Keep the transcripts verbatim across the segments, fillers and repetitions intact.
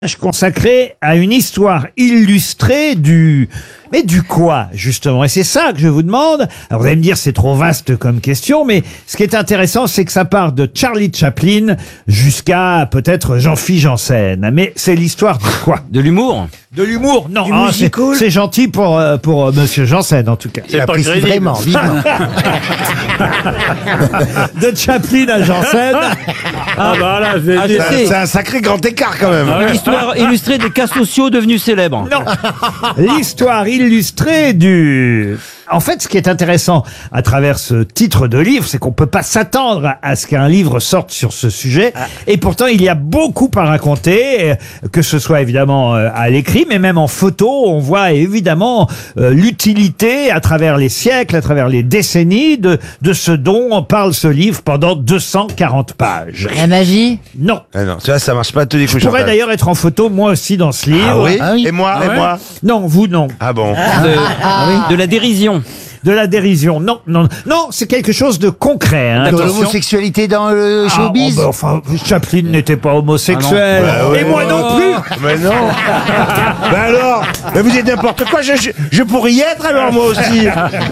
consacré à une histoire illustrée du... Mais du quoi, justement? Et c'est ça que je vous demande. Alors vous allez me dire, c'est trop vaste comme question, mais ce qui est intéressant, c'est que ça part de Charlie Chaplin jusqu'à peut-être Jean-Philippe Janssen. Mais c'est l'histoire de quoi? De l'humour? De l'humour? Non, Du hein, c'est, musical? c'est gentil pour, euh, pour euh, Monsieur Janssen, en tout cas. Il apprécie vraiment, vivement. De Chaplin à Janssen. Ah bah là, je vais Ah, je dire. sais. C'est un sacré grand écart quand même. Une histoire illustrée des cas sociaux devenus célèbres. Non, l'histoire illustrée du... En fait, ce qui est intéressant à travers ce titre de livre, c'est qu'on peut pas s'attendre à ce qu'un livre sorte sur ce sujet. Et pourtant, il y a beaucoup à raconter, que ce soit évidemment à l'écrit, mais même en photo. On voit évidemment euh, l'utilité à travers les siècles, à travers les décennies de, de ce dont parle ce livre pendant deux cent quarante pages. La magie? Non. Ah non, tu vois, ça marche pas à tous les coups. Je pourrais Chantal. d'ailleurs être en photo, moi aussi, dans ce livre. Ah oui, Ah oui. Et moi, Ah et ouais moi. Non, vous, non. Ah bon. De, de la dérision. De la dérision. Non, non, non, c'est quelque chose de concret. Hein. De Attention. l'homosexualité dans le Ah, showbiz. oh, bah, enfin, Chaplin n'était pas homosexuel. Ah non. Bah, Et ouais. moi non plus. Mais non. Ben alors, mais vous dites n'importe quoi. Je, je, je pourrais y être alors moi aussi.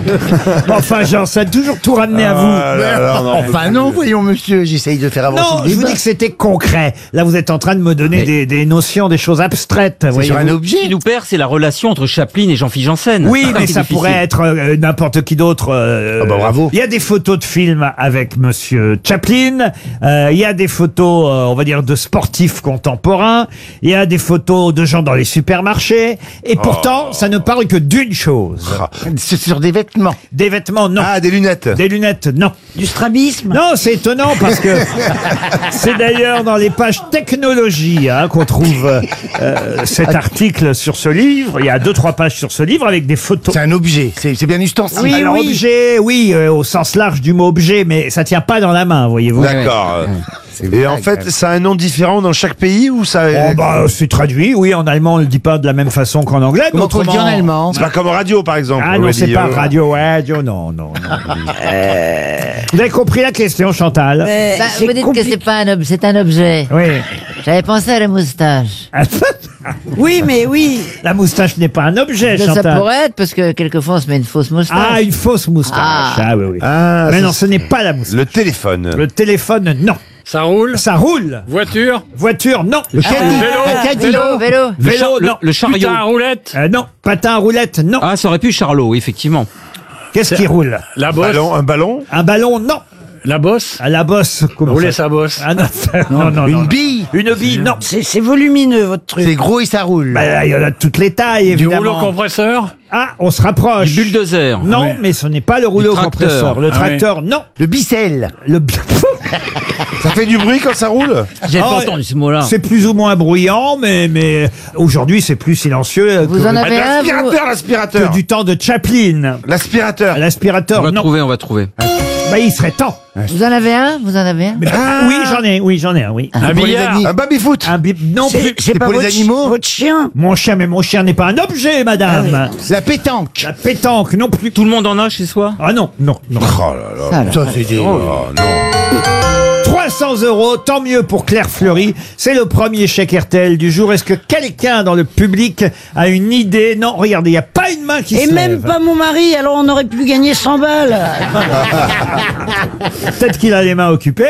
Enfin, Jean, ça a toujours tout ramené à vous. Ah là là, non. Enfin non, voyons monsieur, j'essaye de faire avancer Non, le je vous débat. dis que c'était concret. Là, vous êtes en train de me donner Mais- des, des notions, des choses abstraites. C'est sur un voyez-vous. objet. Ce qui nous perd, c'est la relation entre Chaplin et Jean-Philippe Janssen. Oui, C'est mais qui est ça difficile. pourrait être euh, n'importe qui d'autre. euh, Ah bah bravo. Il y a des photos de films avec Monsieur Chaplin. euh, Il y a des photos, euh, on va dire, de sportifs contemporains. Il y a des photos de gens dans les supermarchés. Et pourtant, ça ne parle que d'une chose. C'est sur des vêtements. Des vêtements, non. Ah, des lunettes. Des lunettes, non. Du strabisme? Non, c'est étonnant parce que c'est d'ailleurs dans les pages technologie hein, qu'on trouve euh, euh, cet article sur ce livre. Il y a deux, trois pages sur ce livre avec des photos. C'est un objet. C'est c'est bien ustensile. Oui, Alors, oui. objet, oui, euh, au sens large du mot objet, mais ça tient pas dans la main, voyez-vous. D'accord. Et en fait, ça a un nom différent dans chaque pays ou ça Oh, bah, c'est traduit, oui, en allemand, on le dit pas de la même façon qu'en anglais. mais Comment on le dit en autrement- allemand? C'est pas comme radio par exemple. Ah on non, le c'est dit, pas euh, radio, radio, non, non, non. Vous avez compris la question, Chantal? Bah, vous dites que c'est pas un ob- c'est un objet. Oui. J'avais pensé à la moustache. Oui, mais oui. La moustache n'est pas un objet, Mais ça Chantal. pourrait être parce que quelquefois on se met une fausse moustache. Ah, une fausse moustache. Ah. Ah, oui, oui. Ah, Mais ça, non, ce n'est pas la moustache. Le téléphone. Le téléphone, non. Ça roule. Ça roule. Voiture. Voiture, non. Le caddie. vélo, Un caddie. Vélo, vélo. Le, Vélo, char- le- non. le chariot. Putain, à roulette. Euh, non. Patin à roulette, non. Ah, ça aurait pu Charlot, effectivement. Qu'est-ce qui roule? La bosse. Ballon, un ballon. Un ballon, non. La bosse. À la bosse. comment Rouler ça sa bosse. Ah non, non, non, non. Une bille. Une bille, non. C'est c'est volumineux, votre truc. C'est gros et ça roule. Bah, là, il y en a de toutes les tailles, Du rouleau évidemment. compresseur. Ah, on se rapproche. Du bulldozer. Non, Oui. mais ce n'est pas le rouleau tracteur. compresseur. Le Ah oui. tracteur, non. Le bicelle. Le... Ça fait du bruit quand ça roule. J'ai Ah, pas ouais. entendu ce mot-là. C'est plus ou moins bruyant, mais, mais aujourd'hui, c'est plus silencieux Vous que, en avez un, vous L'aspirateur, que l'aspirateur. du temps de Chaplin. L'aspirateur. On L'aspirateur, va non. trouver, on va trouver. Bah, il serait temps. Vous en avez un? Vous en avez un? Mais bah, oui, j'en ai, oui, j'en ai un, oui. Un Pour les billard. amis. Un baby-foot. Un bip, non plus. C'est pas pour les votre, animaux votre chien. Mon chien, mais mon chien n'est pas un objet, madame. La pétanque. La pétanque, non plus. Tout le monde en a chez soi? Ah non, non, non. Oh là là. Ça, là. Ça, c'est des... Oh non. trois cents euros, tant mieux pour Claire Fleury. C'est le premier chèque R T L du jour. Est-ce que quelqu'un dans le public a une idée? Non, regardez, il n'y a pas une main qui Et se même lève. pas mon mari, alors on aurait pu gagner cent balles. Peut-être qu'il a les mains occupées.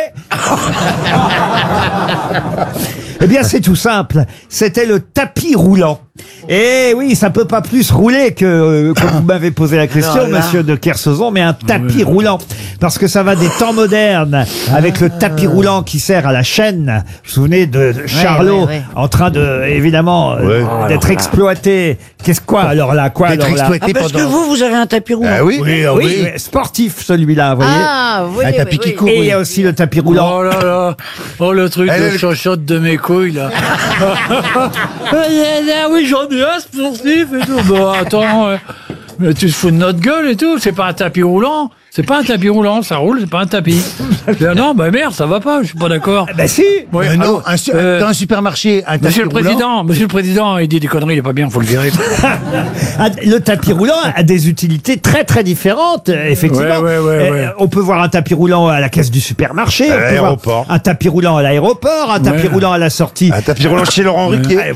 Eh bien, c'est tout simple. C'était le tapis roulant. Et oui, ça peut pas plus rouler que euh, quand vous m'avez posé la question, Non, là. monsieur de Kersauzon, mais un tapis roulant. Parce que ça va des temps modernes avec le tapis roulant qui sert à la chaîne. Vous vous souvenez de de Charlot ouais, ouais. en train de, évidemment, euh, Ouais. d'être exploité. Qu'est-ce quoi alors là? Quoi D'être alors là? exploité Ah, parce que pendant... vous, vous avez un tapis roulant. Ah oui. Oui, ah Oui, oui. mais sportif celui-là, vous voyez. Ah, oui, Un oui, tapis qui oui. court. Et il oui. y a aussi le tapis roulant. Oh là là. Oh le truc Elle de est- chochotte de mes couilles là. Ah oui, j'en ai un sportif et tout. Bon, attends. euh, Mais tu te fous de notre gueule et tout. C'est pas un tapis roulant. C'est pas un tapis roulant. Ça roule, c'est pas un tapis. Je dis, ah non, bah merde, ça va pas. Je suis pas d'accord. Ben si. Ouais, Euh, non, alors, un su- euh, dans un supermarché, un tapis Monsieur le roulant. Président, Monsieur le Président, il dit des conneries, il est pas bien, faut le virer. Ah, le tapis roulant a des utilités très très différentes, euh, effectivement. Ouais, ouais, ouais, Euh, ouais. On peut voir un tapis roulant à la caisse du supermarché, À on peut voir l'aéroport. un tapis roulant à l'aéroport, un tapis Ouais. roulant à la sortie. Un tapis roulant chez Laurent Ruquier.